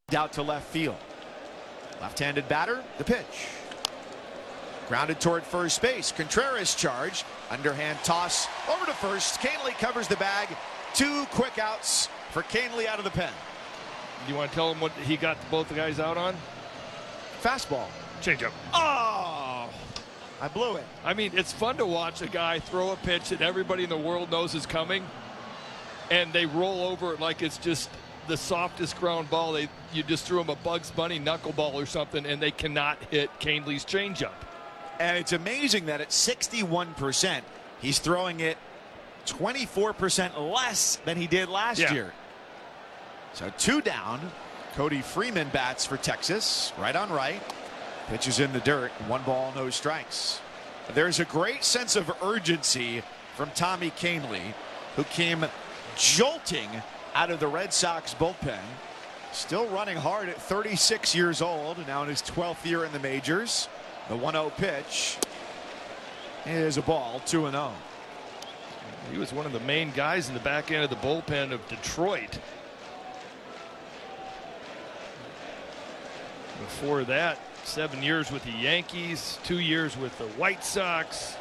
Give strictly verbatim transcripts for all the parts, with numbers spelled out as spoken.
out to left field. Left-handed batter, the pitch. Grounded toward first base. Contreras charged. Underhand toss over to first. Kahnle covers the bag. Two quick outs for Kahnle out of the pen. You want to tell him what he got both the guys out on? Fastball. Changeup. Oh! I blew it. I mean, it's fun to watch a guy throw a pitch that everybody in the world knows is coming, and they roll over it like it's just the softest ground ball. They you just threw him a Bugs Bunny knuckleball or something, and they cannot hit Kahnle's changeup. And it's amazing that at sixty-one percent, he's throwing it twenty-four percent less than he did last yeah. year. So two down. Cody Freeman bats for Texas. Right on right. Pitches in the dirt. One ball, no strikes. There's a great sense of urgency from Tommy Kahnle, who came jolting out of the Red Sox bullpen. Still running hard at thirty-six years old, now in his twelfth year in the majors. The one oh pitch is a ball, two and oh. He was one of the main guys in the back end of the bullpen of Detroit. Before that, seven years with the Yankees, two years with the White Sox.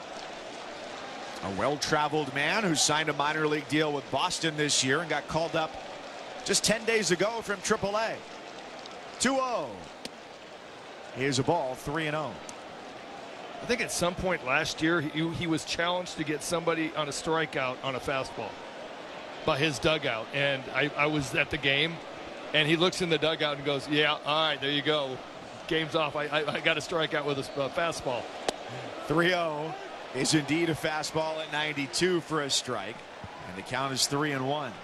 A well-traveled man who signed a minor league deal with Boston this year and got called up just ten days ago from triple A. two oh. Here's a ball, three and oh. I think at some point last year he, he was challenged to get somebody on a strikeout on a fastball by his dugout, and I, I was at the game, and he looks in the dugout and goes, yeah, all right, there you go, game's off. I, I, I got a strikeout with a uh, fastball. three oh is indeed a fastball at ninety-two for a strike, and the count is three and one.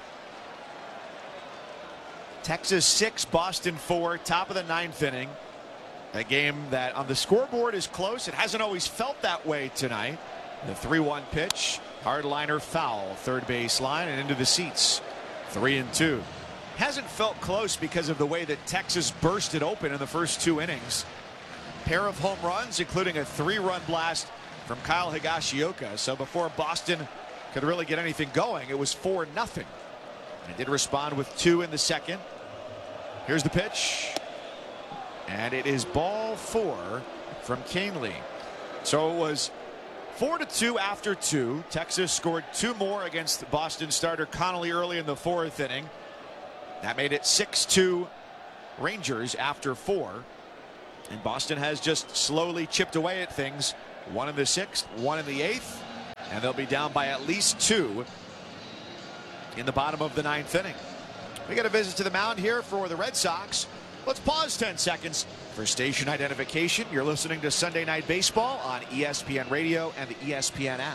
Texas six, Boston four, top of the ninth inning. A game that on the scoreboard is close. It hasn't always felt that way tonight. The three one pitch, hardliner foul, third base line and into the seats. Three and two. Hasn't felt close because of the way that Texas bursted open in the first two innings. Pair of home runs, including a three-run blast from Kyle Higashioka. So before Boston could really get anything going, it was four nothing. It did respond with two in the second. Here's the pitch. And it is ball four from Kahnle. So it was four to two after two. Texas scored two more against Boston starter Connolly early in the fourth inning. That made it six two Rangers after four. And Boston has just slowly chipped away at things. One in the sixth, one in the eighth. And they'll be down by at least two in the bottom of the ninth inning. We got a visit to the mound here for the Red Sox. Let's pause ten seconds for station identification. You're listening to Sunday Night Baseball on E S P N Radio and the E S P N app.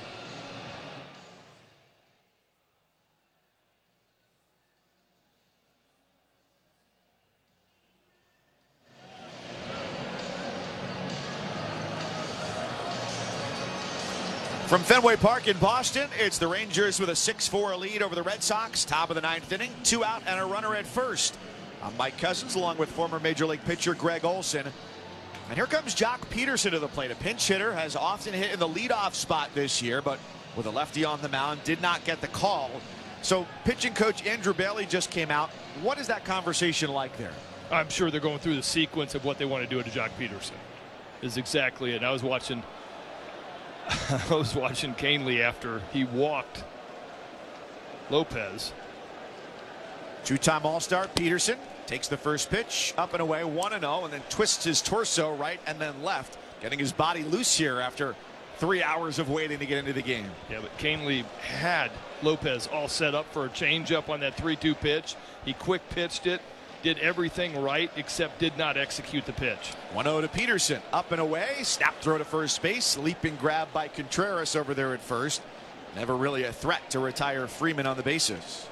From Fenway Park in Boston, it's the Rangers with a six four lead over the Red Sox. Top of the ninth inning, two out and a runner at first. I'm Mike Cousins along with former Major League pitcher Greg Olson. And here comes Joc Pederson to the plate. A pinch hitter, has often hit in the leadoff spot this year, but with a lefty on the mound, did not get the call. So pitching coach Andrew Bailey just came out. What is that conversation like there? I'm sure they're going through the sequence of what they want to do to Joc Pederson. Is exactly it. I was watching I was watching Kahnle after he walked Lopez. Two-time All-Star Pederson takes the first pitch, up and away, one and oh, and then twists his torso right and then left, getting his body loose here after three hours of waiting to get into the game. Yeah, but Kahnle had Lopez all set up for a changeup on that three two pitch. He quick pitched it, did everything right, except did not execute the pitch. one oh to Pederson, up and away, snap throw to first base, leaping grab by Contreras over there at first. Never really a threat to retire Freeman on the bases.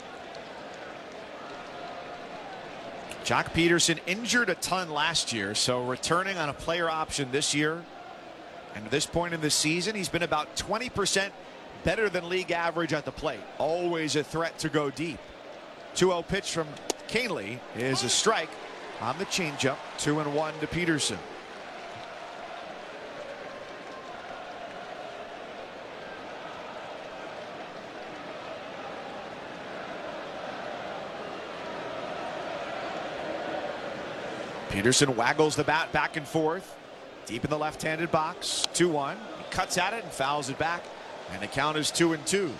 Joc Pederson injured a ton last year, so returning on a player option this year. And at this point in the season, he's been about twenty percent better than league average at the plate. Always a threat to go deep. two oh pitch from Kahnle is a strike on the changeup. Two and one to Pederson. Peterson waggles the bat back and forth. Deep in the left-handed box. two one. He cuts at it and fouls it back. And the count is two and two.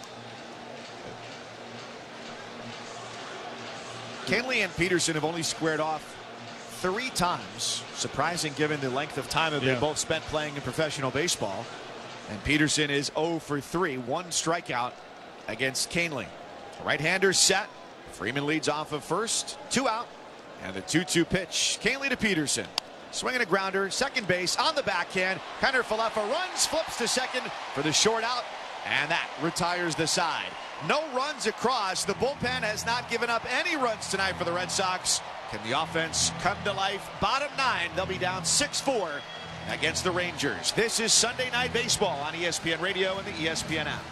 Kahnle and Peterson have only squared off three times. Surprising given the length of time that yeah. they both spent playing in professional baseball. And Peterson is oh for three. One strikeout against Kahnle. Right-hander set. Freeman leads off of first. Two out. And the two two pitch. Kahnle to Peterson. Swinging a grounder. Second base on the backhand. Kiner-Falefa runs. Flips to second for the short out. And that retires the side. No runs across. The bullpen has not given up any runs tonight for the Red Sox. Can the offense come to life? Bottom nine. They'll be down six four against the Rangers. This is Sunday Night Baseball on E S P N Radio and the E S P N app.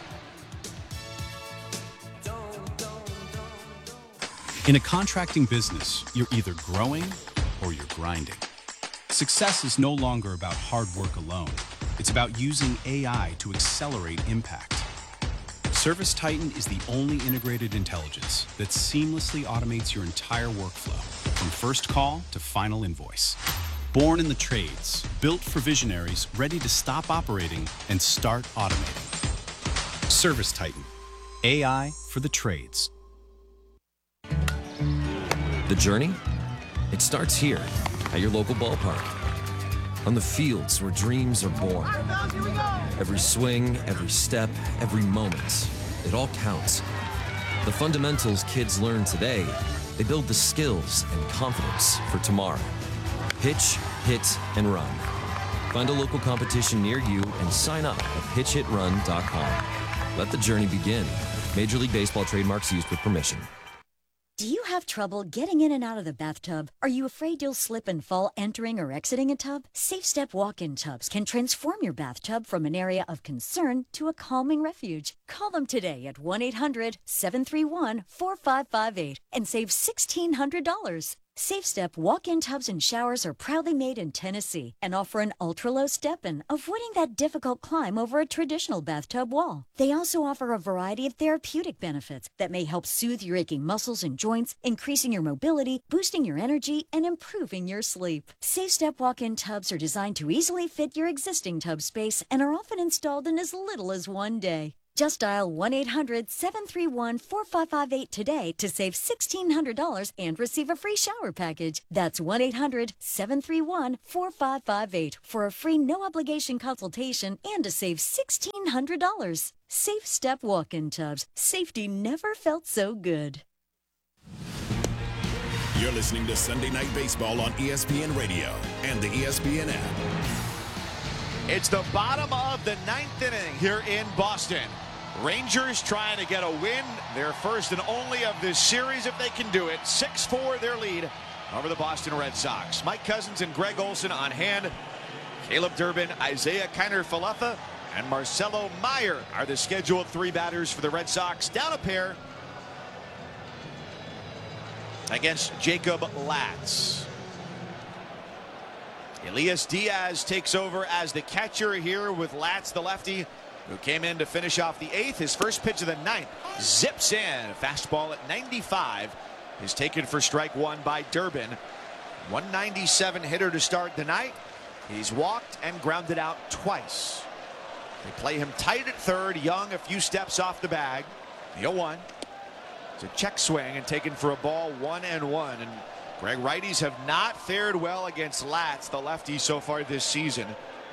In a contracting business, you're either growing or you're grinding. Success is no longer about hard work alone. It's about using A I to accelerate impact. ServiceTitan is the only integrated intelligence that seamlessly automates your entire workflow, from first call to final invoice. Born in the trades, built for visionaries ready to stop operating and start automating. ServiceTitan, A I for the trades. The journey? It starts here, at your local ballpark. On the fields where dreams are born. Every swing, every step, every moment, it all counts. The fundamentals kids learn today, they build the skills and confidence for tomorrow. Pitch, hit, and run. Find a local competition near you and sign up at pitch hit run dot com. Let the journey begin. Major League Baseball trademarks used with permission. Do you have trouble getting in and out of the bathtub? Are you afraid you'll slip and fall entering or exiting a tub? SafeStep walk-in tubs can transform your bathtub from an area of concern to a calming refuge. Call them today at one eight hundred, seven three one, four five five eight and save sixteen hundred dollars. SafeStep walk-in tubs and showers are proudly made in Tennessee and offer an ultra-low step-in, avoiding that difficult climb over a traditional bathtub wall. They also offer a variety of therapeutic benefits that may help soothe your aching muscles and joints, increasing your mobility, boosting your energy, and improving your sleep. SafeStep walk-in tubs are designed to easily fit your existing tub space and are often installed in as little as one day. Just dial one eight hundred, seven three one, four five five eight today to save sixteen hundred dollars and receive a free shower package. That's one eight hundred, seven three one, four five five eight for a free no-obligation consultation and to save sixteen hundred dollars. Safe Step walk-in tubs. Safety never felt so good. You're listening to Sunday Night Baseball on E S P N Radio and the E S P N app. It's the bottom of the ninth inning here in Boston. Rangers trying to get a win, their first and only of this series if they can do it. six four their lead over the Boston Red Sox. Mike Cousins and Greg Olson on hand. Caleb Durbin, Isaiah Kiner-Falefa, and Marcelo Meyer are the scheduled three batters for the Red Sox. Down a pair against Jacob Latz. Elias Diaz takes over as the catcher here with Latz, the lefty, who came in to finish off the eighth. His first pitch of the ninth zips in. Fastball at ninety-five is taken for strike one by Durbin. one ninety-seven hitter to start the night. He's walked and grounded out twice. They play him tight at third. Young a few steps off the bag. The oh one. It's a check swing and taken for a ball, one and one. And Greg, righties have not fared well against Latz, the lefty, so far this season.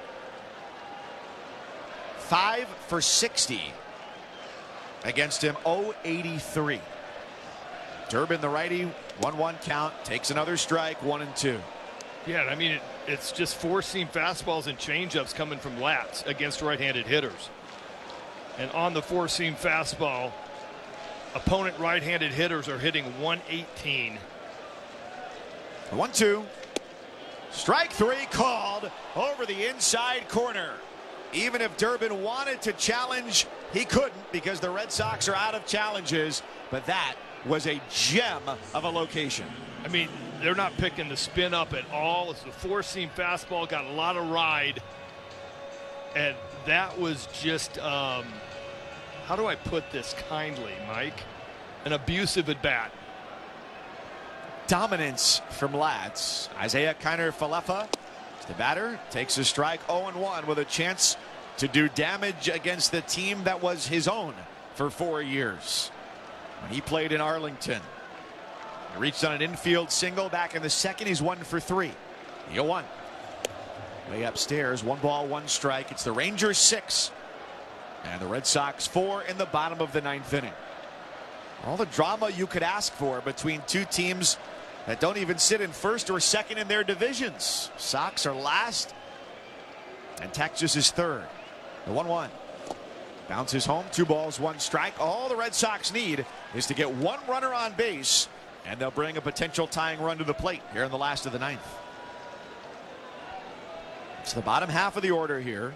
five for sixty against him, oh eighty-three. Durbin, the righty, one one count, takes another strike, one and two. Yeah, I mean, it, it's just four-seam fastballs and changeups coming from Latz against right-handed hitters. And on the four-seam fastball, opponent right-handed hitters are hitting one eighteen. one two. Strike three called over the inside corner. Even if Durbin wanted to challenge, he couldn't because the Red Sox are out of challenges. But that was a gem of a location. I mean, they're not picking the spin up at all. It's a four-seam fastball, got a lot of ride. And that was just, um, how do I put this kindly, Mike? An abusive at bat. dominance from Latz. Isaiah Kiner-Falefa, the batter, takes a strike, oh and one, with a chance to do damage against the team that was his own for four years when he played in Arlington. He reached on an infield single back in the second. He's one for three. oh one. Way upstairs, one ball, one strike. It's the Rangers six and the Red Sox four in the bottom of the ninth inning. All the drama you could ask for between two teams that don't even sit in first or second in their divisions. Sox are last and Texas is third. The one one bounces home, two balls, one strike. All the Red Sox need is to get one runner on base, and they'll bring a potential tying run to the plate here in the last of the ninth. It's the bottom half of the order here.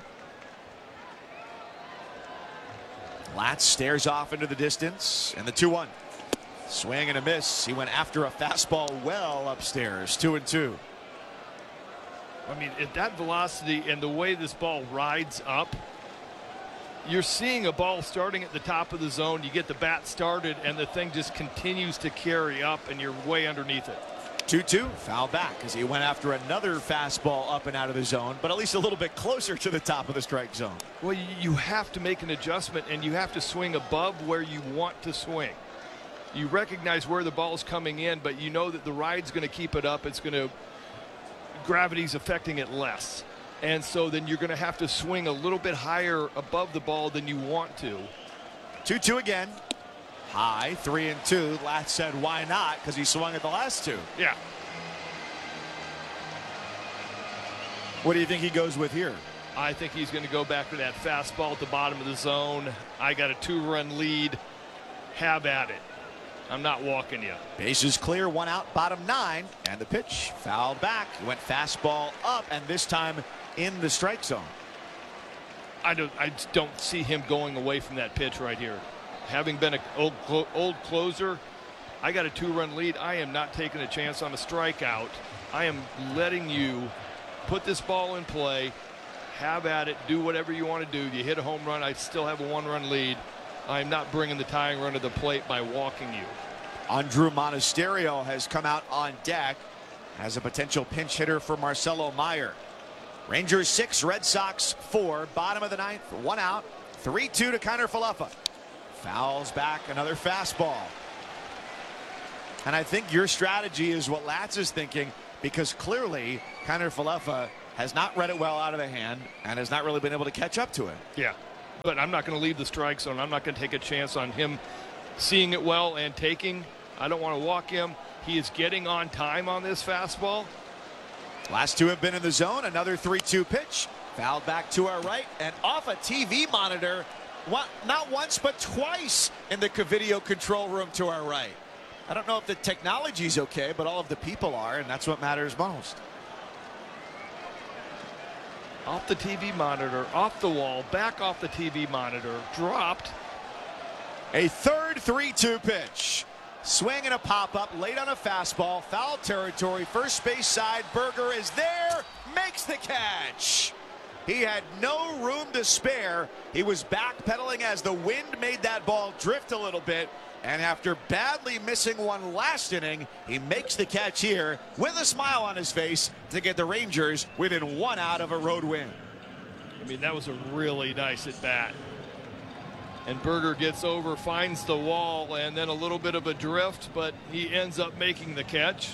Latz stares off into the distance, and the two one. Swing and a miss. He went after a fastball well upstairs. Two and two. I mean, at that velocity and the way this ball rides up, you're seeing a ball starting at the top of the zone. You get the bat started, and the thing just continues to carry up, and you're way underneath it. two two, foul back as he went after another fastball up and out of the zone, but at least a little bit closer to the top of the strike zone. Well, you, you have to make an adjustment, and you have to swing above where you want to swing. You recognize where the ball's coming in, but you know that the ride's going to keep it up. It's going to, gravity's affecting it less. And so then you're going to have to swing a little bit higher above the ball than you want to. two two again. High, three and two. Latz said, why not? Because he swung at the last two. Yeah. What do you think he goes with here? I think he's going to go back to that fastball at the bottom of the zone. I got a two-run lead. Have at it. I'm not walking you. Bases clear, one out, bottom nine, and the pitch fouled back. He went fastball up, and this time in the strike zone. I don't. I just don't see him going away from that pitch right here. Having been an old, old closer, I got a two-run lead. I am not taking a chance on a strikeout. I am letting you put this ball in play, have at it, do whatever you want to do. You hit a home run, I still have a one-run lead. I'm not bringing the tying run to the plate by walking you. Andrew Monasterio has come out on deck as a potential pinch hitter for Marcelo Meyer. Rangers six, Red Sox four, bottom of the ninth, one out, three two to Kiner-Falefa. Fouls back, another fastball. And I think your strategy is what Latz is thinking, because clearly Kiner-Falefa has not read it well out of the hand and has not really been able to catch up to it. Yeah, but I'm not going to leave the strike zone. I'm not going to take a chance on him seeing it well and taking. I don't want to walk him. He is getting on time on this fastball. Last two have been in the zone. Another three two pitch. Fouled back to our right and off a T V monitor. One, not once, but twice in the video control room to our right. I don't know if the technology's okay, but all of the people are, and that's what matters most. Off the T V monitor, off the wall, back off the T V monitor, dropped. A third three two pitch. Swing and a pop-up, late on a fastball, foul territory, first base side. Berger is there, makes the catch. He had no room to spare. He was backpedaling as the wind made that ball drift a little bit. And after badly missing one last inning, he makes the catch here with a smile on his face to get the Rangers within one out of a road win. I mean, that was a really nice at bat. And Berger gets over, finds the wall, and then a little bit of a drift, but he ends up making the catch.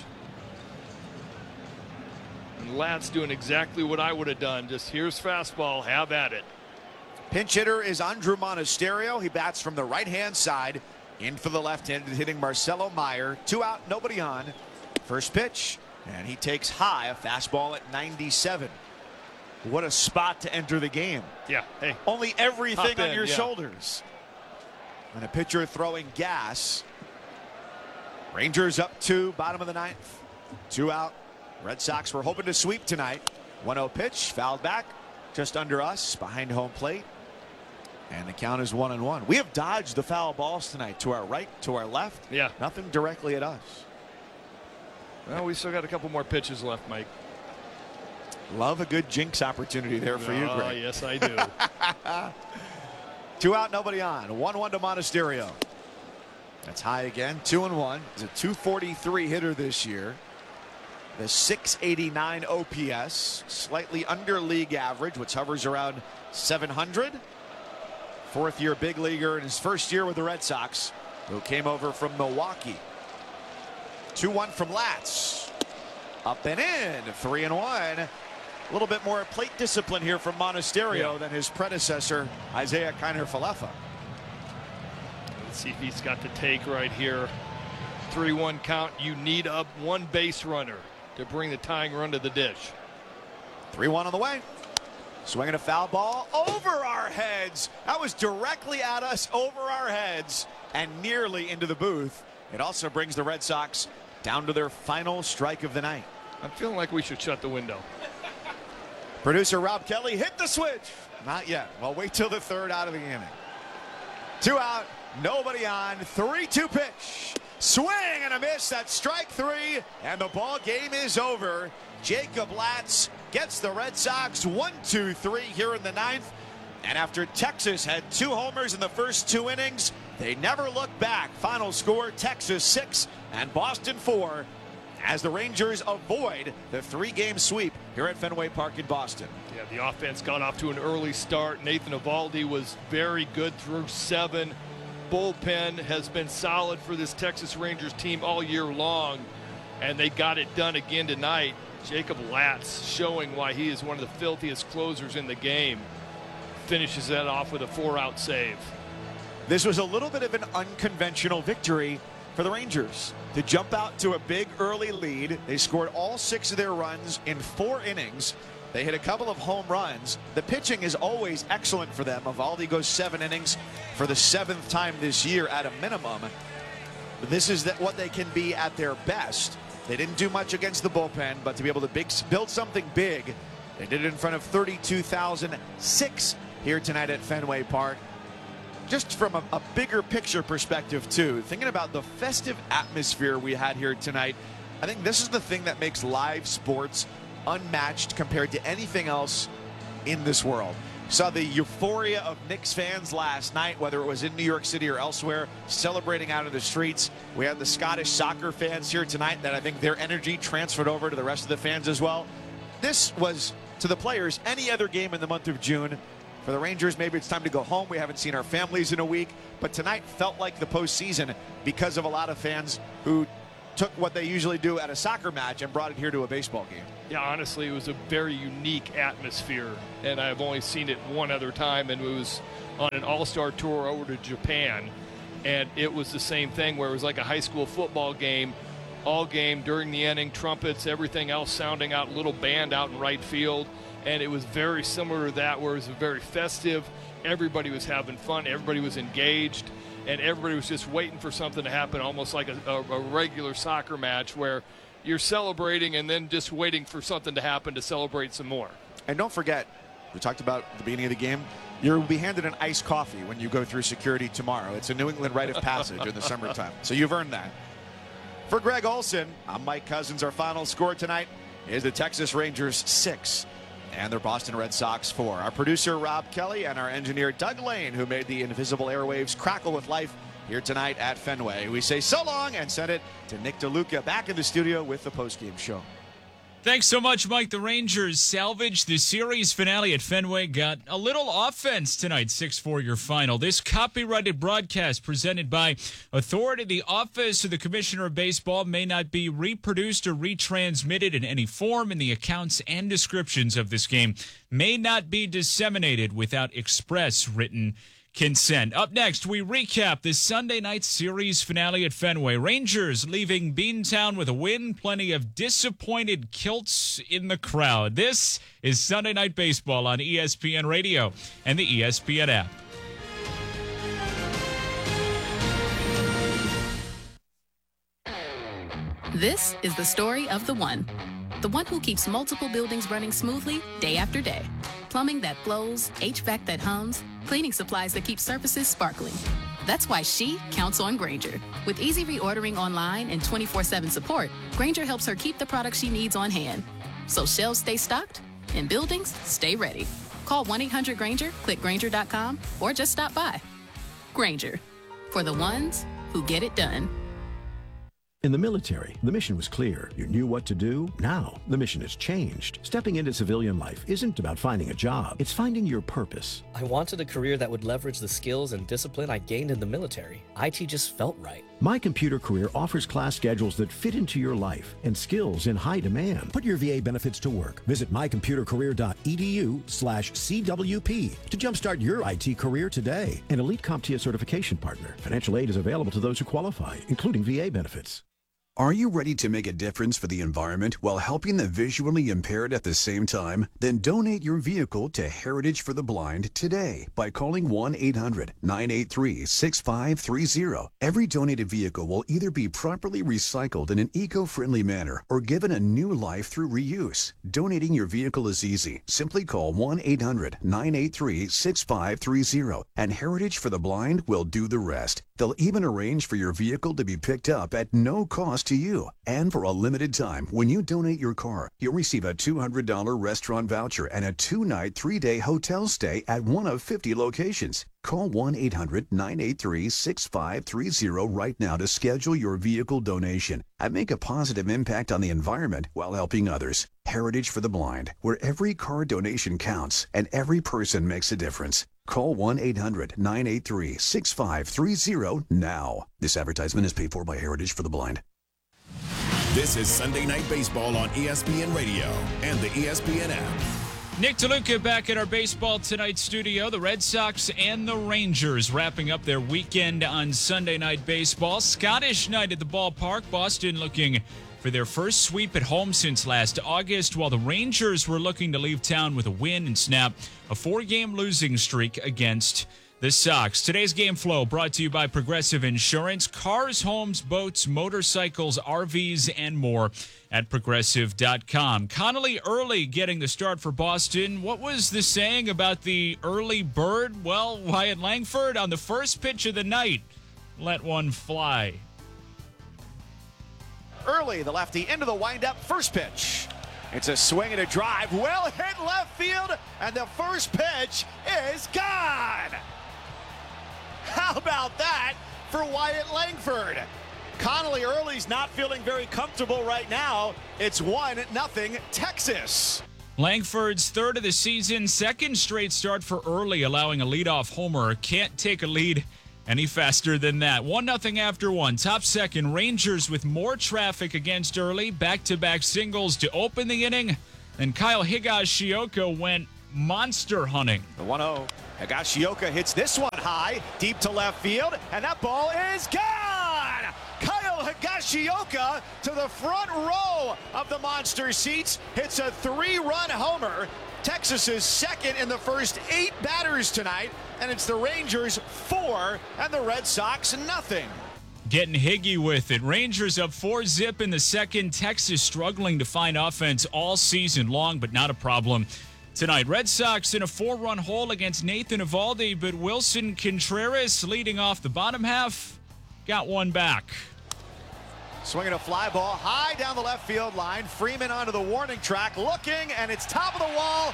And Latz doing exactly what I would have done. Just here's fastball, have at it. Pinch hitter is Andrew Monasterio. He bats from the right-hand side. In for the left-handed, hitting Marcelo Meyer. Two out, nobody on. First pitch, and he takes high, a fastball at ninety-seven. What a spot to enter the game. Yeah, hey. Only everything on in, your yeah. shoulders. And a pitcher throwing gas. Rangers up two, bottom of the ninth. Two out. Red Sox were hoping to sweep tonight. one oh pitch, fouled back, just under us, behind home plate. And the count is one and one. We have dodged the foul balls tonight, to our right, to our left. Yeah. Nothing directly at us. Well, we still got a couple more pitches left, Mike. Love a good jinx opportunity there for you, Oh, Greg. yes, I do. Two out, nobody on. one one to Monasterio. That's high again. Two and one. He's a two forty-three hitter this year. The six eighty-nine O P S, slightly under league average, which hovers around seven hundred. Fourth year big leaguer in his first year with the Red Sox, who came over from Milwaukee. two one from Latz. Up and in. three and one. A little bit more plate discipline here from Monasterio yeah. than his predecessor, Isaiah Kiner-Falefa. Let's see if he's got the take right here. three one count. You need up one base runner to bring the tying run to the dish. three one on the way. Swinging a foul ball over our heads. That was directly at us, over our heads, and nearly into the booth. It also brings the Red Sox down to their final strike of the night. I'm feeling like we should shut the window. Producer Rob Kelly hit the switch. Not yet. Well, wait till the third out of the inning. Two out, nobody on. three two pitch. Swing and a miss. That's strike three, and the ball game is over. Jacob Latz gets the Red Sox one two three here in the ninth. And after Texas had two homers in the first two innings, they never looked back. Final score, Texas six and Boston four, as the Rangers avoid the three-game sweep here at Fenway Park in Boston. Yeah, the offense got off to an early start. Nathan Eovaldi was very good through seven. Bullpen has been solid for this Texas Rangers team all year long, and they got it done again tonight. Jacob Latz showing why he is one of the filthiest closers in the game. Finishes that off with a four-out save. This was a little bit of an unconventional victory for the Rangers. To jump out to a big early lead, they scored all six of their runs in four innings. They hit a couple of home runs. The pitching is always excellent for them. Eovaldi goes seven innings for the seventh time this year at a minimum. But this is that what they can be at their best. They didn't do much against the bullpen, but to be able to big, build something big, they did it in front of thirty-two thousand six here tonight at Fenway Park. Just from a, a bigger picture perspective, too, thinking about the festive atmosphere we had here tonight, I think this is the thing that makes live sports unmatched compared to anything else in this world. Saw the euphoria of Knicks fans last night, whether it was in New York City or elsewhere, celebrating out in the streets. We had the Scottish soccer fans here tonight that I think their energy transferred over to the rest of the fans as well. This was, to the players, any other game in the month of June. For the Rangers, maybe it's time to go home. We haven't seen our families in a week. But tonight felt like the postseason because of a lot of fans who took what they usually do at a soccer match and brought it here to a baseball game. Yeah, honestly, it was a very unique atmosphere, and I've only seen it one other time, and it was on an all-star tour over to Japan, and it was the same thing where it was like a high school football game, all game during the inning, trumpets, everything else sounding out, little band out in right field, and it was very similar to that, where it was very festive. Everybody was having fun, everybody was engaged, and everybody was just waiting for something to happen, almost like a, a, a regular soccer match where you're celebrating and then just waiting for something to happen to celebrate some more. And don't forget, we talked about at the beginning of the game, you'll be handed an iced coffee when you go through security tomorrow. It's a New England rite of passage in the summertime. So you've earned that. For Greg Olson, I'm Mike Cousins. Our final score tonight is the Texas Rangers six and their Boston Red Sox four. Our producer, Rob Kelly, and our engineer, Doug Lane, who made the invisible airwaves crackle with life here tonight at Fenway. We say so long and send it to Nick DeLuca back in the studio with the postgame show. Thanks so much, Mike. The Rangers salvaged the series finale at Fenway. Got a little offense tonight, six four your final. This copyrighted broadcast presented by Authority, the Office of the Commissioner of Baseball, may not be reproduced or retransmitted in any form, and the accounts and descriptions of this game may not be disseminated without express written consent. Up next, we recap this Sunday night series finale at Fenway. Rangers leaving Beantown with a win. Plenty of disappointed kilts in the crowd. This is Sunday Night Baseball on E S P N Radio and the E S P N app. This is the story of the one. The one who keeps multiple buildings running smoothly day after day. Plumbing that flows, H V A C that hums, cleaning supplies that keep surfaces sparkling. That's why she counts on Grainger. With easy reordering online and twenty-four seven support, Grainger helps her keep the products she needs on hand. So shelves stay stocked and buildings stay ready. Call one eight hundred Grainger, click Grainger dot com, or just stop by. Grainger, for the ones who get it done. In the military, the mission was clear. You knew what to do. Now, the mission has changed. Stepping into civilian life isn't about finding a job. It's finding your purpose. I wanted a career that would leverage the skills and discipline I gained in the military. I T just felt right. My Computer Career offers class schedules that fit into your life and skills in high demand. Put your V A benefits to work. Visit mycomputercareer.edu slash CWP to jumpstart your I T career today. An Elite CompTIA certification partner. Financial aid is available to those who qualify, including V A benefits. Are you ready to make a difference for the environment while helping the visually impaired at the same time? Then donate your vehicle to Heritage for the Blind today by calling one eight hundred nine eight three six five three zero. Every donated vehicle will either be properly recycled in an eco-friendly manner or given a new life through reuse. Donating your vehicle is easy. Simply call one eight hundred nine eight three six five three zero and Heritage for the Blind will do the rest. They'll even arrange for your vehicle to be picked up at no cost to you. And for a limited time, when you donate your car, you'll receive a two hundred dollars restaurant voucher and a two-night, three-day hotel stay at one of fifty locations. Call one eight hundred nine eight three six five three zero right now to schedule your vehicle donation and make a positive impact on the environment while helping others. Heritage for the Blind, where every car donation counts and every person makes a difference. Call one eight hundred nine eight three six five three zero now. This advertisement is paid for by Heritage for the Blind. This is Sunday Night Baseball on E S P N Radio and the E S P N app. Nick DeLuca back at our Baseball Tonight studio. The Red Sox and the Rangers wrapping up their weekend on Sunday Night Baseball. Scottish night at the ballpark. Boston looking for their first sweep at home since last August, while the Rangers were looking to leave town with a win and snap a four-game losing streak against the Sox. Today's game flow brought to you by Progressive Insurance. Cars, homes, boats, motorcycles, R Vs, and more at progressive dot com. Connolly early getting the start for Boston. What was the saying about the early bird? Well, Wyatt Langford on the first pitch of the night let one fly. Early, the lefty into the windup, first pitch. It's a swing and a drive, well hit left field, and the first pitch is gone. How about that for Wyatt Langford? Connolly Early's not feeling very comfortable right now. It's one nothing Texas. Langford's third of the season, second straight start for Early, allowing a leadoff homer. Can't take a lead any faster than that. One nothing after one. Top second, Rangers with more traffic against Early. Back-to-back singles to open the inning. And Kyle Higashioka went monster hunting. The one oh. Higashioka hits this one high, deep to left field, and that ball is gone! Kyle Higashioka to the front row of the monster seats, hits a three-run homer. Texas's second in the first eight batters tonight, and it's the Rangers four and the Red Sox nothing. Getting Higgy with it. Rangers up four zip in the second. Texas struggling to find offense all season long, but not a problem tonight. Red Sox in a four-run hole against Nathan Eovaldi, but Wilson Contreras leading off the bottom half got one back. Swinging a fly ball high down the left field line. Freeman onto the warning track, looking, and it's top of the wall.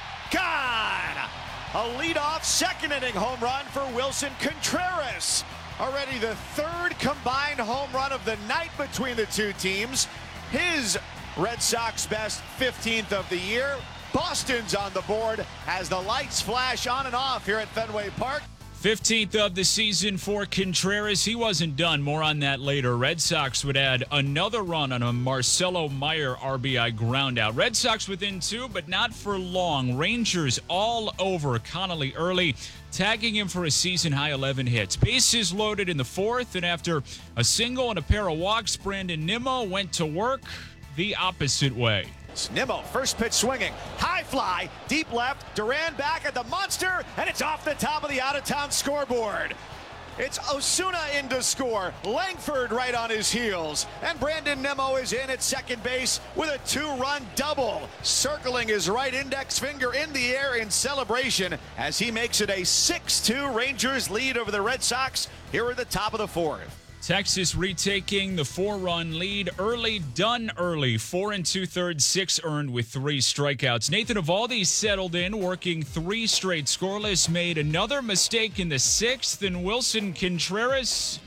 Gone! A leadoff second inning home run for Wilson Contreras. Already the third combined home run of the night between the two teams. His Red Sox best fifteenth of the year. Boston's on the board as the lights flash on and off here at Fenway Park. fifteenth of the season for Contreras. He wasn't done. More on that later. Red Sox would add another run on a Marcelo Meyer R B I groundout. Red Sox within two, but not for long. Rangers all over Connolly Early, tagging him for a season-high eleven hits. Bases loaded in the fourth, and after a single and a pair of walks, Brandon Nimmo went to work the opposite way. Nimmo, first pitch swinging, high fly, deep left, Duran back at the monster, and it's off the top of the out-of-town scoreboard. It's Osuna in to score, Langford right on his heels, and Brandon Nimmo is in at second base with a two-run double, circling his right index finger in the air in celebration as he makes it a six two Rangers lead over the Red Sox here at the top of the fourth. Texas retaking the four-run lead. Early, done early. Four and two-thirds, six earned with three strikeouts. Nathan Eovaldi settled in, working three straight scoreless. Made another mistake in the sixth, and Wilson Contreras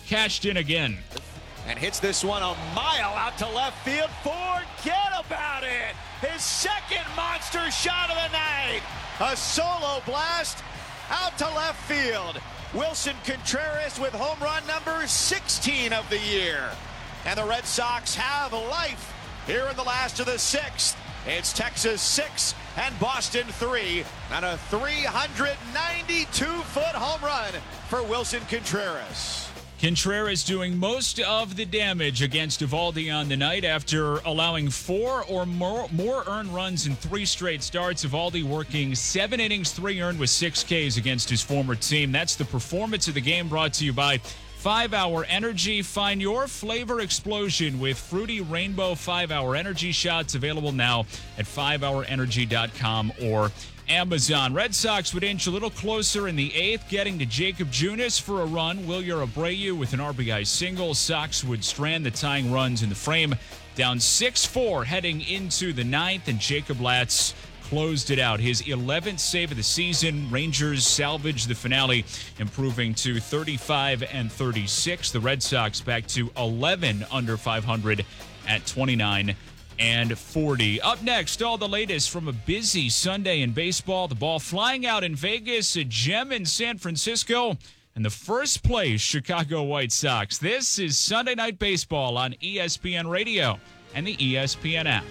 cashed in again. And hits this one a mile out to left field. Forget about it. His second monster shot of the night. A solo blast out to left field. Willson Contreras with home run number sixteen of the year. And the Red Sox have life here in the last of the sixth. It's Texas six and Boston three, and a three hundred ninety-two foot home run for Willson Contreras. Contreras doing most of the damage against Eovaldi on the night after allowing four or more, more earned runs in three straight starts. Eovaldi working seven innings, three earned with six Ks against his former team. That's the performance of the game, brought to you by five hour Energy. Find your flavor explosion with Fruity Rainbow five hour Energy shots, available now at five hour energy dot com or Amazon. Red Sox would inch a little closer in the eighth, getting to Jacob Junis for a run. Wilyer Abreu with an R B I single. Sox would strand the tying runs in the frame. Down six four heading into the ninth, and Jacob Latz closed it out. His eleventh save of the season. Rangers salvaged the finale, improving to thirty-five and thirty-six. The Red Sox back to eleven under five hundred at twenty-nine and forty. Up next, all the latest from a busy Sunday in baseball. The ball flying out in Vegas, a gem in San Francisco, and the first place Chicago White Sox. This is Sunday Night Baseball on E S P N Radio and the E S P N app.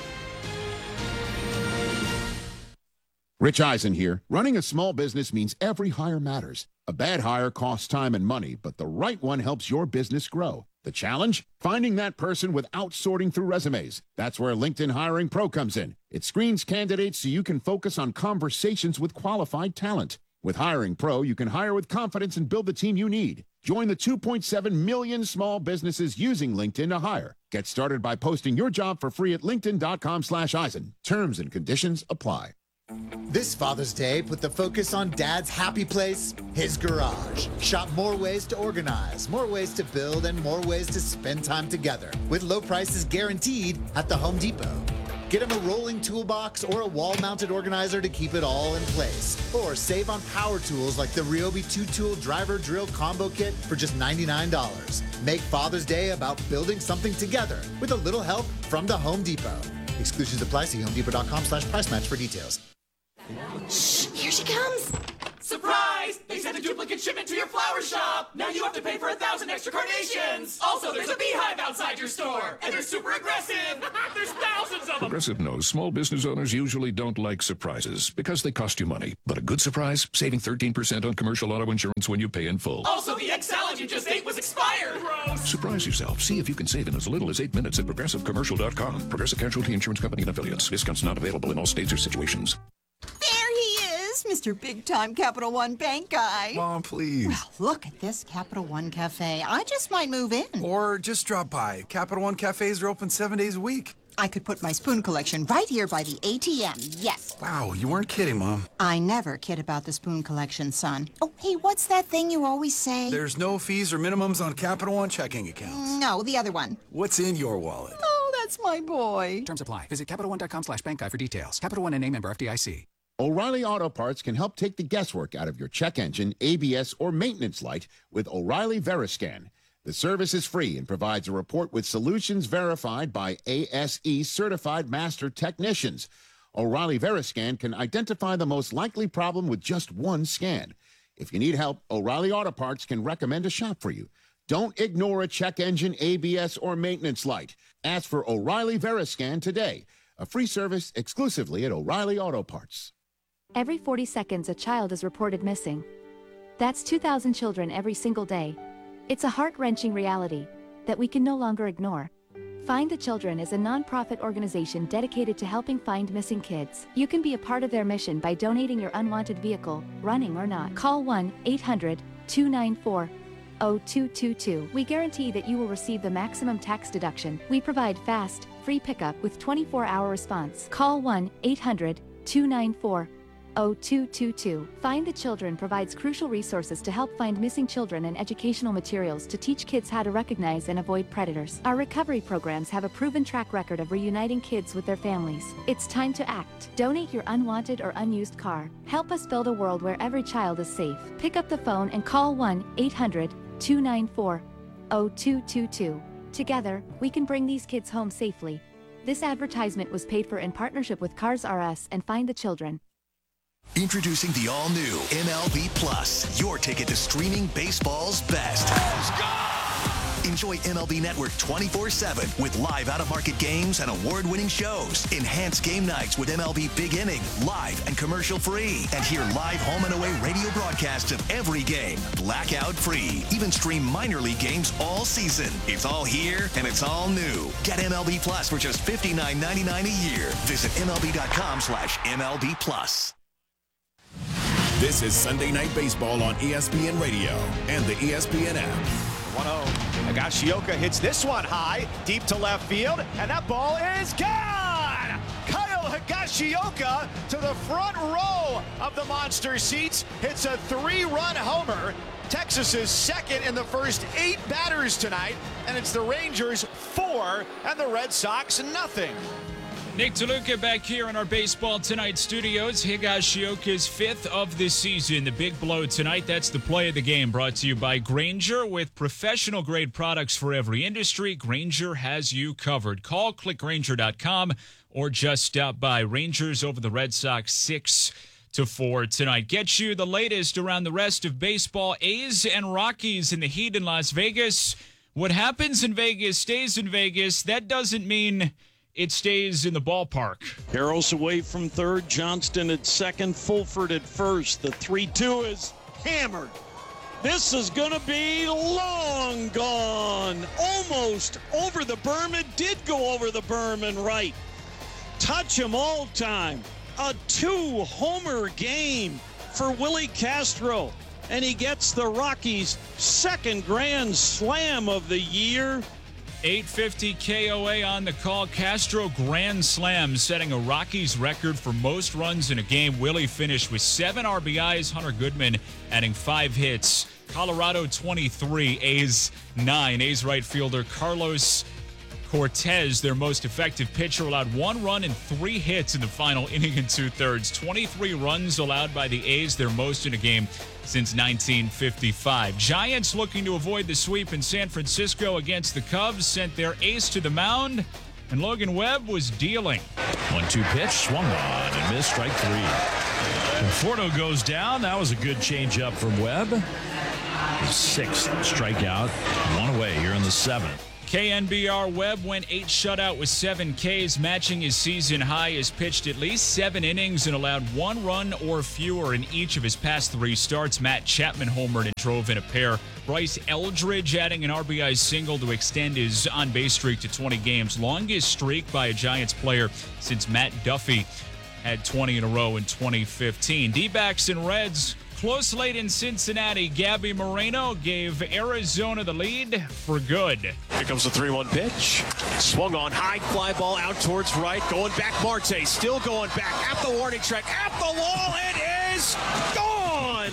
Rich Eisen here. Running a small business means every hire matters. A bad hire costs time and money, but the right one helps your business grow. The challenge? Finding that person without sorting through resumes. That's where LinkedIn Hiring Pro comes in. It screens candidates so you can focus on conversations with qualified talent. With Hiring Pro, you can hire with confidence and build the team you need. Join the two point seven million small businesses using LinkedIn to hire. Get started by posting your job for free at linkedin.com slash Eisen. Terms and conditions apply. This Father's Day, put the focus on Dad's happy place, his garage. Shop more ways to organize, more ways to build, and more ways to spend time together, with low prices guaranteed at the Home Depot. Get him a rolling toolbox or a wall-mounted organizer to keep it all in place. Or save on power tools like the Ryobi two-tool driver drill combo kit for just ninety-nine dollars. Make Father's Day about building something together with a little help from the Home Depot. Exclusions apply. See homedepot.com slash price match for details. Shh, here she comes. Surprise! They sent a duplicate shipment to your flower shop. Now you have to pay for a thousand extra carnations. Also, there's a beehive outside your store, and they're super aggressive. There's thousands of them. Progressive knows small business owners usually don't like surprises because they cost you money. But a good surprise, saving thirteen percent on commercial auto insurance when you pay in full. Also, the egg salad you just ate was expired. Gross. Surprise yourself. See if you can save in as little as eight minutes at progressive commercial dot com. Progressive Casualty Insurance Company and Affiliates. Discounts not available in all states or situations. There he is, Mister Big-Time Capital One Bank guy. Mom, please. Well, look at this Capital One Cafe. I just might move in. Or just drop by. Capital One Cafes are open seven days a week. I could put my spoon collection right here by the A T M, yes. Wow, you weren't kidding, Mom. I never kid about the spoon collection, son. Oh, hey, what's that thing you always say? There's no fees or minimums on Capital One checking accounts. No, the other one. What's in your wallet? Oh, that's my boy. Terms apply. Visit Capital One dot com slash bank guide for details. Capital One and name member F D I C. O'Reilly Auto Parts can help take the guesswork out of your check engine, A B S, or maintenance light with O'Reilly Veriscan. The service is free and provides a report with solutions verified by A S E certified master technicians. O'Reilly Veriscan can identify the most likely problem with just one scan. If you need help, O'Reilly Auto Parts can recommend a shop for you. Don't ignore a check engine, A B S, or maintenance light. Ask for O'Reilly Veriscan today. A free service exclusively at O'Reilly Auto Parts. Every forty seconds, a child is reported missing. That's two thousand children every single day. It's a heart-wrenching reality that we can no longer ignore. Find the Children is a non-profit organization dedicated to helping find missing kids. You can be a part of their mission by donating your unwanted vehicle, running or not. Call one eight hundred two nine four zero two two two. We guarantee that you will receive the maximum tax deduction. We provide fast, free pickup with twenty-four hour response. Call one eight hundred two nine four zero two two two. Find the Children provides crucial resources to help find missing children and educational materials to teach kids how to recognize and avoid predators. Our recovery programs have a proven track record of reuniting kids with their families. It's time to act. Donate your unwanted or unused car. Help us build a world where every child is safe. Pick up the phone and call one eight hundred two nine four, zero two two two. Together, we can bring these kids home safely. This advertisement was paid for in partnership with Cars R Us and Find the Children. Introducing the all-new M L B Plus, your ticket to streaming baseball's best. Enjoy M L B Network twenty-four seven with live out-of-market games and award-winning shows. Enhance game nights with M L B Big Inning, live and commercial-free. And hear live home and away radio broadcasts of every game, blackout-free. Even stream minor league games all season. It's all here, and it's all new. Get M L B Plus for just fifty-nine ninety-nine a year. Visit MLB.com slash MLB Plus. This is Sunday Night Baseball on E S P N Radio and the E S P N app. one oh. Higashioka hits this one high, deep to left field, and that ball is gone! Kyle Higashioka to the front row of the monster seats, hits a three-run homer. Texas's second in the first eight batters tonight, and it's the Rangers four and the Red Sox nothing. Nick DeLuca back here in our Baseball Tonight studios. Higashioka's fifth of the season. The big blow tonight, that's the play of the game, brought to you by Grainger. With professional-grade products for every industry, Grainger has you covered. Call click grainger dot com or just stop by. Rangers over the Red Sox six to four tonight. Get you the latest around the rest of baseball. A's and Rockies in the heat in Las Vegas. What happens in Vegas stays in Vegas. That doesn't mean it stays in the ballpark. Harrell's away from third. Johnston at second. Fulford at first. The three two is hammered. This is going to be long gone. Almost over the berm. It did go over the berm and right. Touch him all time. A two-homer game for Willie Castro. And he gets the Rockies' second grand slam of the year. eight fifty K O A on the call. Castro grand slam, setting a Rockies record for most runs in a game. Willie finished with seven R B Is. Hunter Goodman adding five hits. Colorado twenty-three, A's nine. A's right fielder Carlos Cortez, their most effective pitcher, allowed one run and three hits in the final inning and two-thirds. twenty-three runs allowed by the A's, their most in a game since nineteen fifty-five. Giants looking to avoid the sweep in San Francisco against the Cubs, sent their ace to the mound, and Logan Webb was dealing. one two pitch, swung on and missed, strike three. Conforto goes down. That was a good changeup from Webb. His sixth strikeout, one away here in the seventh. K N B R Webb went eight shutout with seven Ks, matching his season high. Has pitched at least seven innings and allowed one run or fewer in each of his past three starts. Matt Chapman homered and drove in a pair. Bryce Eldridge adding an R B I single to extend his on-base streak to twenty games. Longest streak by a Giants player since Matt Duffy had twenty in a row in twenty fifteen. D-backs and Reds close late in Cincinnati. Gabby Moreno gave Arizona the lead for good. Here comes the three one pitch. Swung on high, fly ball out towards right. Going back, Marte still going back at the warning track, at the wall. It is gone.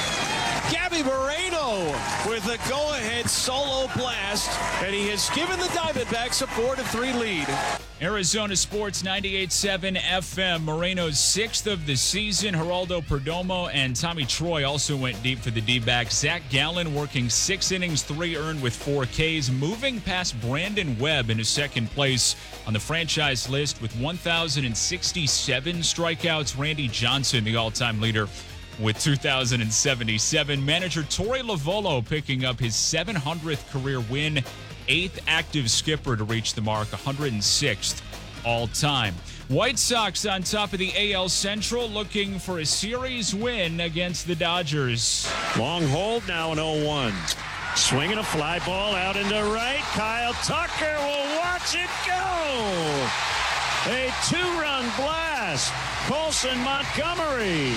Gabby Moreno with a go-ahead solo blast, and he has given the Diamondbacks a four to three lead. Arizona Sports ninety-eight point seven F M. Moreno's sixth of the season. Geraldo Perdomo and Tommy Troy also went deep for the D-backs. Zach Gallen working six innings, three earned with four Ks, moving past Brandon Webb into second place on the franchise list with one thousand sixty-seven strikeouts. Randy Johnson, the all-time leader, with two thousand seventy-seven. Manager Torey Lovullo picking up his seven hundredth career win, eighth active skipper to reach the mark, one hundred sixth all-time. White Sox on top of the A L Central, looking for a series win against the Dodgers. Long hold now in oh one. Swinging a fly ball out into right. Kyle Tucker will watch it go. A two-run blast. Colson Montgomery.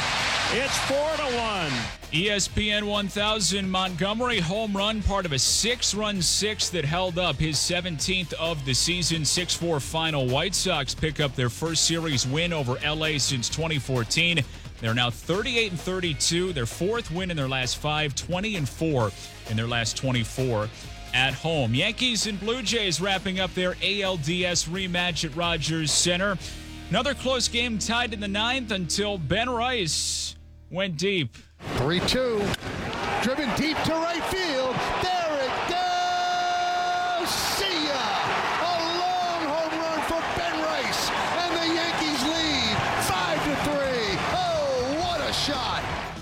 It's four to one. E S P N one thousand, Montgomery home run, part of a six-run six that held up, his seventeenth of the season. six four final. White Sox pick up their first series win over L A since twenty fourteen. They're now thirty-eight and thirty-two, their fourth win in their last five, twenty and four in their last twenty-four at home. Yankees and Blue Jays wrapping up their A L D S rematch at Rogers Center. Another close game tied in the ninth until Ben Rice went deep. three two. Driven deep to right field.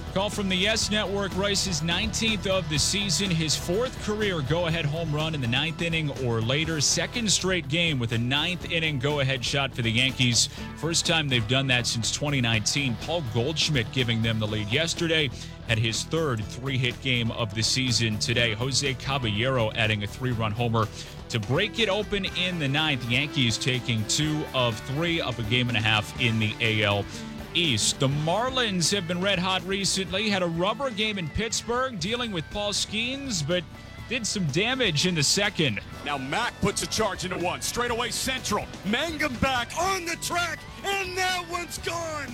Call from the Yes Network. Rice's nineteenth of the season, his fourth career go-ahead home run in the ninth inning or later. Second straight game with a ninth inning go-ahead shot for the Yankees. First time they've done that since twenty nineteen. Paul Goldschmidt giving them the lead yesterday. Had his third three-hit game of the season today. Jose Caballero adding a three-run homer to break it open in the ninth. Yankees taking two of three, up a game and a half in the A L East. The Marlins have been red hot recently. Had a rubber game in Pittsburgh dealing with Paul Skeens, but did some damage in the second. Now Mack puts a charge into one. Straight away Central. Mangum back on the track, and that one's gone.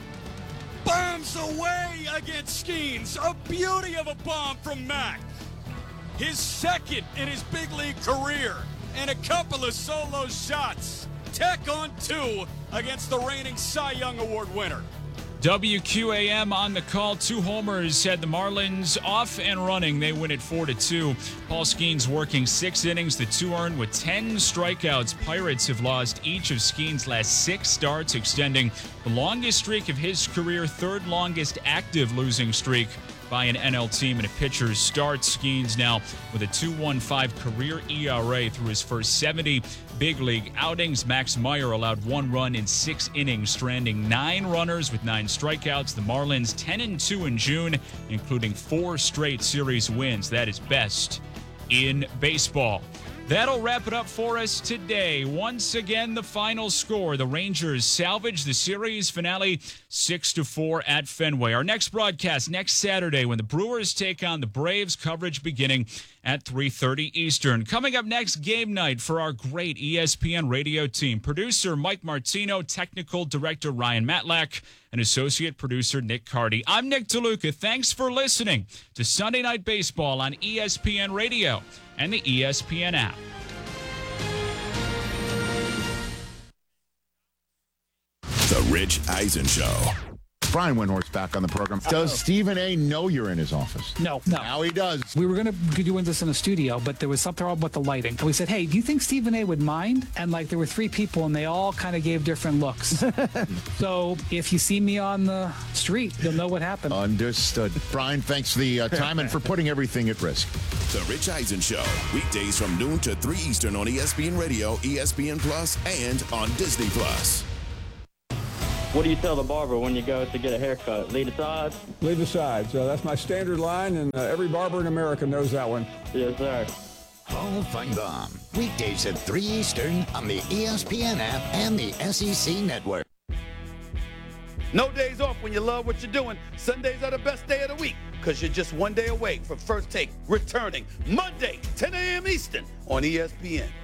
Bombs away against Skeens. A beauty of a bomb from Mack. His second in his big league career, and a couple of solo shots. Tech on two against the reigning Cy Young Award winner. W Q A M on the call. Two homers had the Marlins off and running. They win it four to two. Paul Skeens working six innings, the two earned with ten strikeouts. Pirates have lost each of Skeens' last six starts, extending the longest streak of his career, third longest active losing streak by an N L team in a pitcher's start. Skeens now with a two point one five career E R A through his first seventy big league outings. Max Meyer allowed one run in six innings, stranding nine runners with nine strikeouts. The Marlins ten and two in June, including four straight series wins. That is best in baseball. That'll wrap it up for us today. Once again, the final score. The Rangers salvage the series finale six to four at Fenway. Our next broadcast next Saturday when the Brewers take on the Braves, coverage beginning at three thirty Eastern. Coming up next, game night for our great E S P N radio team. Producer Mike Martino, technical director Ryan Matlack, and associate producer Nick Cardy. I'm Nick DeLuca. Thanks for listening to Sunday Night Baseball on E S P N Radio and the E S P N app. The Rich Eisen Show. Brian Windhorst back on the program. Does Stephen A. know you're in his office? No, no. Now he does. We were going to do this in the studio, but there was something wrong with the lighting. And we said, hey, do you think Stephen A. would mind? And like there were three people, and they all kind of gave different looks. So if you see me on the street, you'll know what happened. Understood. Brian, thanks for the uh, time and for putting everything at risk. The Rich Eisen Show, weekdays from noon to three Eastern on E S P N Radio, E S P N Plus, and on Disney Plus. What do you tell the barber when you go to get a haircut? Lead the sides? Lead the sides. Uh, that's my standard line, and uh, every barber in America knows that one. Yes, sir. Paul Feinbaum, weekdays at three Eastern on the E S P N app and the S E C Network. No days off when you love what you're doing. Sundays are the best day of the week because you're just one day away from First Take, returning Monday, ten a.m. Eastern on E S P N.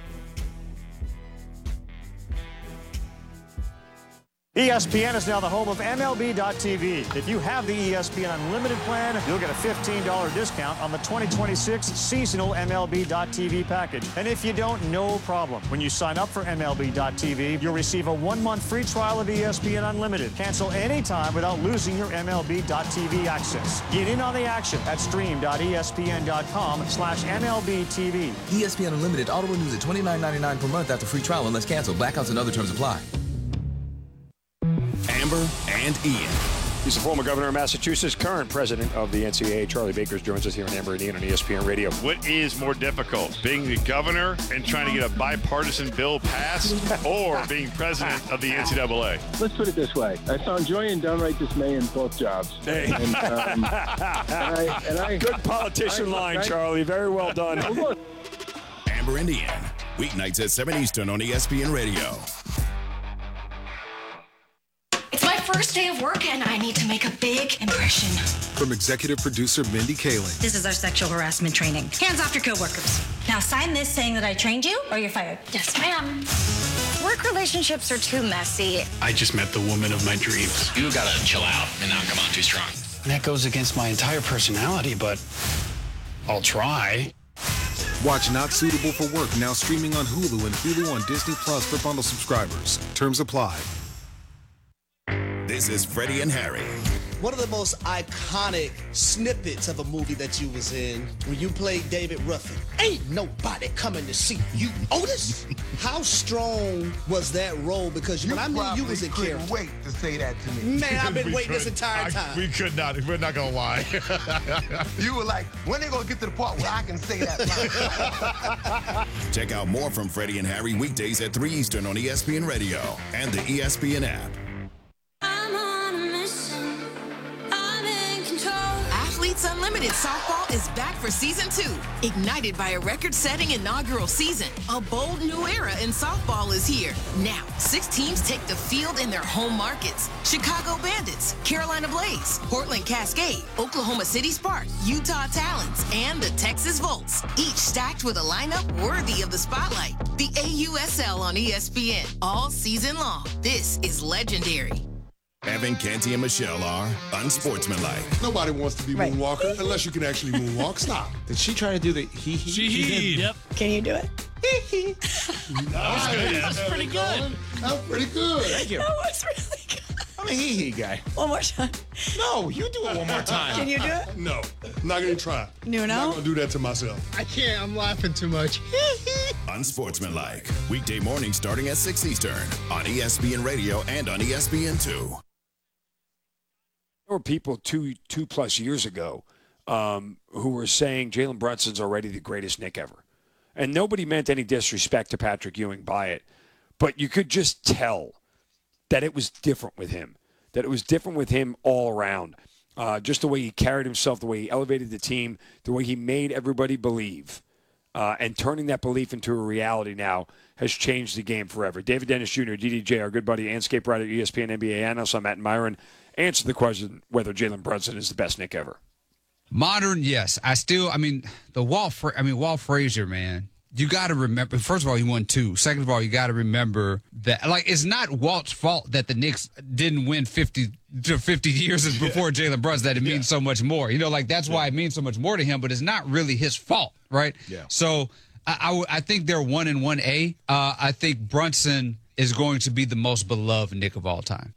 E S P N is now the home of M L B dot T V. If you have the E S P N Unlimited plan, you'll get a fifteen dollars discount on the twenty twenty-six seasonal M L B dot T V package. And if you don't, no problem. When you sign up for M L B dot T V, you'll receive a one-month free trial of E S P N Unlimited. Cancel anytime without losing your M L B dot T V access. Get in on the action at stream dot E S P N dot com slash M L B T V. E S P N Unlimited auto renews at twenty-nine ninety-nine per month after free trial unless canceled. Blackouts and other terms apply. Amber and Ian. He's the former governor of Massachusetts, current president of the N C double A. Charlie Baker joins us here on Amber and Ian on E S P N Radio. What is more difficult, being the governor and trying to get a bipartisan bill passed, or being president of the N C double A? Let's put it this way. I found joy and downright dismay in both jobs. Hey. And, um, and I, and I, Good politician I, line, I, Charlie. Very well done. Amber and Ian, weeknights at seven Eastern on E S P N Radio. It's my first day of work, and I need to make a big impression. From executive producer Mindy Kaling. This is our sexual harassment training. Hands off your coworkers. Now sign this saying that I trained you, or you're fired. Yes, ma'am. Work relationships are too messy. I just met the woman of my dreams. You gotta chill out and not come on too strong. That goes against my entire personality, but I'll try. Watch Not Suitable for Work now streaming on Hulu and Hulu on Disney Plus for bundle subscribers. Terms apply. This is Freddie and Harry. One of the most iconic snippets of a movie that you was in when you played David Ruffin. Ain't nobody coming to see you, Otis. How strong was that role? Because when I knew you was a character. Couldn't wait to say that to me. Man, I've been We waiting this could- entire I- time. we could not. We're not gonna lie. You were like, when they gonna get to the part where I can say that line? Check out more from Freddie and Harry weekdays at three Eastern on E S P N Radio and the E S P N app. Athletes Unlimited Softball is back for season two. Ignited by a record-setting inaugural season, a bold new era in softball is here. Now, six teams take the field in their home markets. Chicago Bandits, Carolina Blaze, Portland Cascade, Oklahoma City Sparks, Utah Talons, and the Texas Volts. Each stacked with a lineup worthy of the spotlight. The A U S L on E S P N all season long. This is legendary. Evan, Canty, and Michelle are unsportsmanlike. Nobody wants to be Right. Moonwalker unless you can actually moonwalk. Stop. Did she try to do the hee hee? She heed. Yep. Can you do it? That was good. That's pretty good. That was pretty good. Thank you. That was really good. I'm a hee hee guy. One more time. No, you do it one more time. Can you do it? No, I'm not gonna try. No, I'm no? not gonna do that to myself. I can't. I'm laughing too much. Unsportsmanlike. Weekday mornings starting at six Eastern on E S P N Radio and on E S P N two. There were people two two plus years ago um, who were saying Jalen Brunson's already the greatest Knick ever, and nobody meant any disrespect to Patrick Ewing by it, but you could just tell that it was different with him, that it was different with him all around, uh, just the way he carried himself, the way he elevated the team, the way he made everybody believe, uh, and turning that belief into a reality now has changed the game forever. David Dennis Junior, D D J, our good buddy, Anscape writer, E S P N N B A analyst, I'm Matt Myron. Answer the question whether Jalen Brunson is the best Knick ever. Modern, yes. I still, I mean, the Walt, Fra- I mean, Walt Frazier, man. You got to remember. First of all, he won two. Second of all, you got to remember that, like, it's not Walt's fault that the Knicks didn't win fifty to fifty years before yeah. Jalen Brunson. That it means yeah. so much more. You know, like that's yeah. why it means so much more to him. But it's not really his fault, right? Yeah. So I, I, w- I think they're one and one A. Uh, I think Brunson is going to be the most beloved Knick of all time.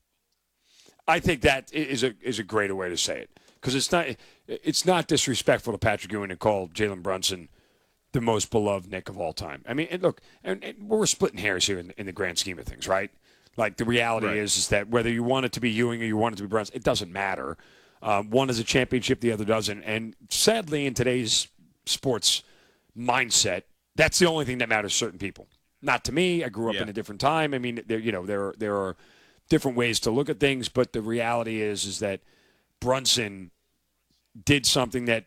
I think that is a is a greater way to say it, because it's not it's not disrespectful to Patrick Ewing to call Jalen Brunson the most beloved Knick of all time. I mean, and look, and, and we're splitting hairs here in, in the grand scheme of things, right? Like the reality right. is is that whether you want it to be Ewing or you want it to be Brunson, it doesn't matter. Um, one is a championship, the other doesn't. And sadly, in today's sports mindset, that's the only thing that matters to certain people. Not to me. I grew up yeah. in a different time. I mean, there you know there are, there are different ways to look at things, but the reality is is that Brunson did something that